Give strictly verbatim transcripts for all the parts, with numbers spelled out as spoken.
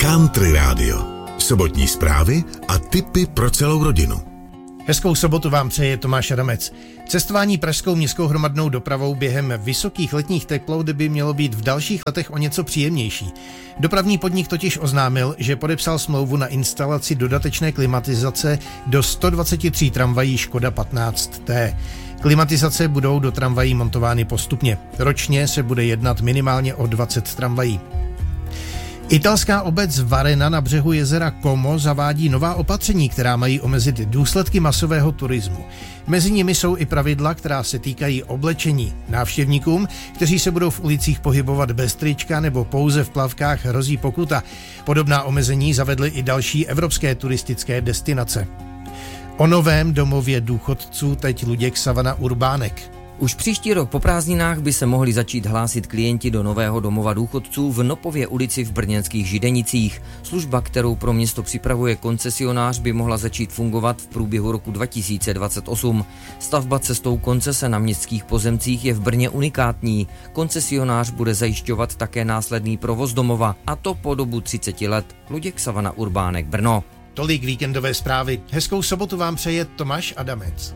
Country Radio. Sobotní zprávy a tipy pro celou rodinu. Hezkou sobotu vám přeje Tomáš Adamec. Cestování pražskou městskou hromadnou dopravou během vysokých letních teplot by mělo být v dalších letech o něco příjemnější. Dopravní podnik totiž oznámil, že podepsal smlouvu na instalaci dodatečné klimatizace do sto dvacet tři tramvají Škoda patnáct T. Klimatizace budou do tramvají montovány postupně. Ročně se bude jednat minimálně o dvacet tramvají. Italská obec Varena na břehu jezera Como zavádí nová opatření, která mají omezit důsledky masového turismu. Mezi nimi jsou i pravidla, která se týkají oblečení. Návštěvníkům, kteří se budou v ulicích pohybovat bez trička nebo pouze v plavkách, hrozí pokuta. Podobná omezení zavedly i další evropské turistické destinace. O novém domově důchodců teď Luděk Savana Urbánek. Už příští rok po prázdninách by se mohli začít hlásit klienti do nového domova důchodců v Nopově ulici v brněnských Židenicích. Služba, kterou pro město připravuje koncesionář, by mohla začít fungovat v průběhu roku dva tisíce dvacet osm. Stavba cestou koncese na městských pozemcích je v Brně unikátní. Koncesionář bude zajišťovat také následný provoz domova, a to po dobu třicet let. Luděk Savana Urbánek, Brno. Tolik víkendové zprávy. Hezkou sobotu vám přeje Tomáš Adamec.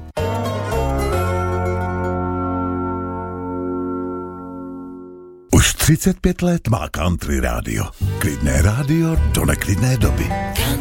Už třicet pět let má Country Radio. Klidné rádio do neklidné doby.